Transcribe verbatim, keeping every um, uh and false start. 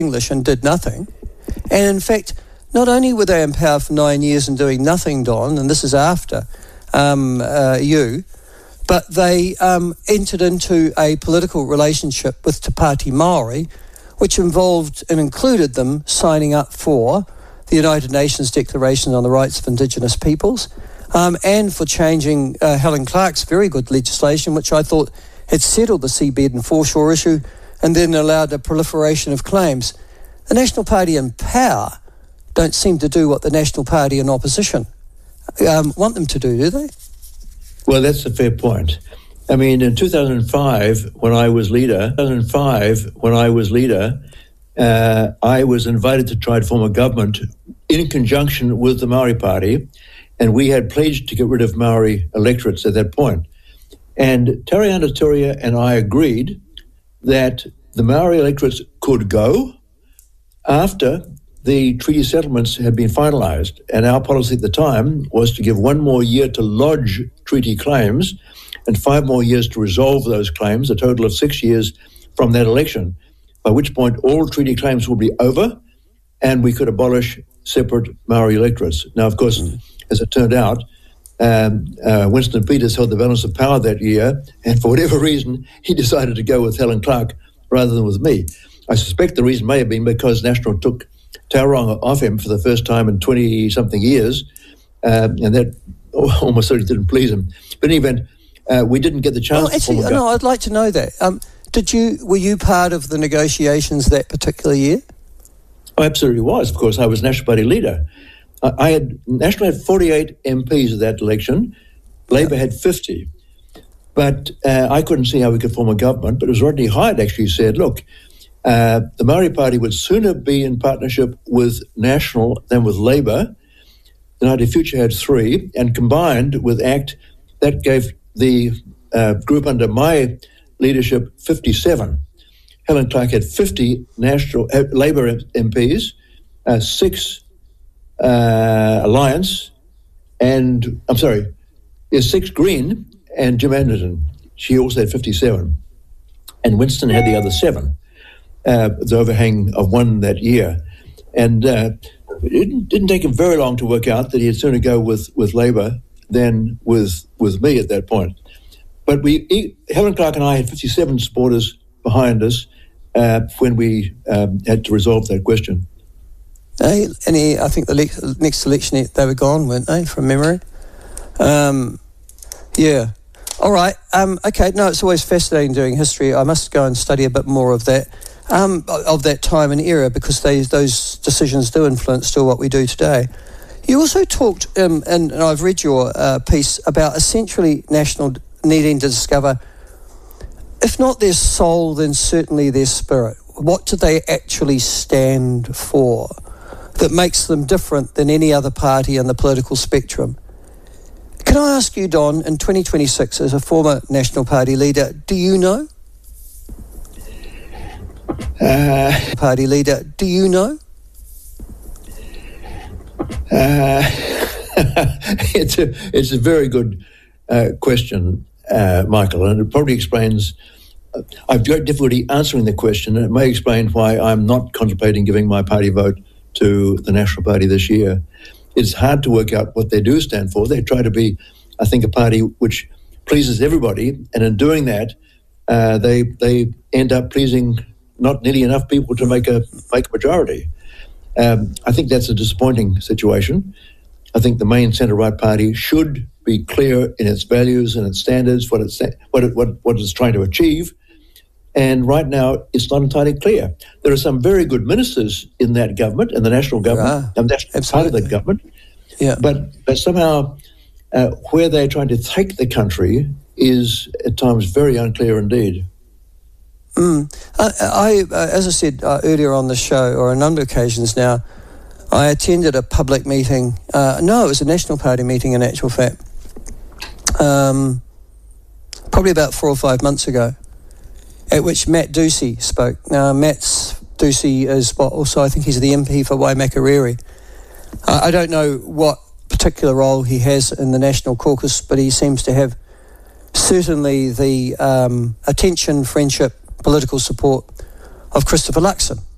English and did nothing. And in fact, not only were they in power for nine years and doing nothing, Don, and this is after um, uh, you, but they um, entered into a political relationship with Te Pāti Māori, which involved and included them signing up for the United Nations Declaration on the Rights of Indigenous Peoples, um, and for changing uh, Helen Clark's very good legislation, which I thought had settled the seabed and foreshore issue and then allowed a proliferation of claims. The National Party in power don't seem to do what the National Party in opposition um, want them to do, do they? Well, that's a fair point. I mean, in two thousand five, when I was leader, two thousand five, when I was leader, uh, I was invited to try to form a government in conjunction with the Maori Party, and we had pledged to get rid of Maori electorates at that point. And Tariana Turia and I agreed that the Maori electorates could go after the treaty settlements had been finalised, and our policy at the time was to give one more year to lodge treaty claims and five more years to resolve those claims, a total of six years from that election, by which point all treaty claims would be over and we could abolish separate Maori electorates. Now, of course, mm. as it turned out, um, uh, Winston Peters held the balance of power that year, and for whatever reason, he decided to go with Helen Clark rather than with me. I suspect the reason may have been because National took Tauranga off him for the first time in twenty-something years, um, and that almost certainly didn't please him. But in any event, uh, we didn't get the chance well, actually, to form a no, I'd like to know that. Um, did you, were you part of the negotiations that particular year? I absolutely was, of course. I was National Party leader. I, I had National had forty-eight M Ps at that election. Labour yeah. had fifty. But uh, I couldn't see how we could form a government. But it was Rodney Hyde actually said, look, Uh, the Maori Party would sooner be in partnership with National than with Labour. United Future had three, and combined with ACT, that gave the uh, group under my leadership fifty-seven. Helen Clark had fifty National uh, Labour M Ps, uh, six uh, Alliance, and I'm sorry, yeah, six Green, and Jim Anderson. She also had fifty-seven, and Winston had the other seven. Uh, the overhang of one that year. And uh, it didn't, didn't take him very long to work out that he'd sooner go with, with Labour than with with me at that point. But we, he, Helen Clark and I had fifty-seven supporters behind us uh, when we um, had to resolve that question. Hey, and he, I think the le- next election they were gone, weren't they, from memory? Um, yeah. All right. Um, okay, no, it's always fascinating doing history. I must go and study a bit more of that. Um, of that time and era, because they, those decisions do influence still what we do today. You also talked, um, and, and I've read your uh, piece, about essentially National needing to discover, if not their soul, then certainly their spirit. What do they actually stand for that makes them different than any other party in the political spectrum? Can I ask you, Don, in twenty twenty-six, as a former National Party leader, do you know? Uh, Party leader, do you know? Uh, it's a it's a very good uh, question, uh, Michael, and it probably explains. Uh, I've got difficulty answering the question, and it may explain why I'm not contemplating giving my party vote to the National Party this year. It's hard to work out what they do stand for. They try to be, I think, a party which pleases everybody, and in doing that, uh, they they end up pleasing not nearly enough people to make a make a majority. Um, I think that's a disappointing situation. I think the main centre-right party should be clear in its values and its standards, what it's what it, what what it's trying to achieve. And right now, it's not entirely clear. There are some very good ministers in that government, in the national government, and that's part of that government. Yeah. But but somehow, uh, where they're trying to take the country is at times very unclear indeed. Mm. I, I uh, as I said uh, earlier on the show, or a number of occasions now, I attended a public meeting. Uh, no, it was a National Party meeting in actual fact. Um, probably about four or five months ago, at which Matt Ducey spoke. Now, Matt Ducey is what also, I think he's the M P for Waimakariri. Uh, I don't know what particular role he has in the National Caucus, but he seems to have certainly the um, attention, friendship, political support of Christopher Luxon.